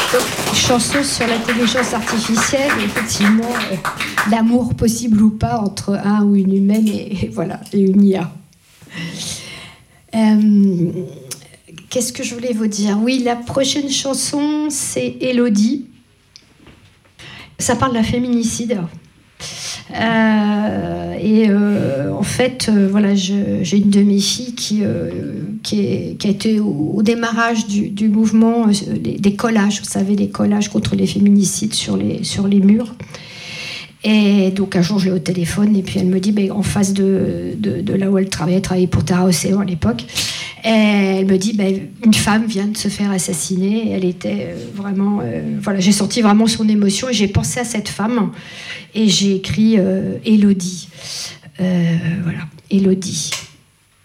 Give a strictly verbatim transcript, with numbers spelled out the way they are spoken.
Donc, chanson sur l'intelligence artificielle, effectivement, euh, l'amour possible ou pas entre un ou une humaine et, et voilà, et une I A. Euh, qu'est-ce que je voulais vous dire ? Oui, la prochaine chanson, c'est Élodie. Ça parle d'un féminicide. Euh, et euh, en fait, euh, voilà, je, j'ai une de mes filles qui, euh, qui, est, qui a été au, au démarrage du, du mouvement euh, des, des collages, vous savez, des collages contre les féminicides sur les, sur les murs. Et donc un jour, je l'ai au téléphone et puis elle me dit, ben, en face de, de, de là où elle travaillait, elle travaillait pour Terra Océan à l'époque, et elle me dit, ben, une femme vient de se faire assassiner. Et elle était euh, vraiment, euh, voilà, j'ai senti vraiment son émotion et j'ai pensé à cette femme. Et j'ai écrit euh, Élodie. Euh, voilà, Élodie.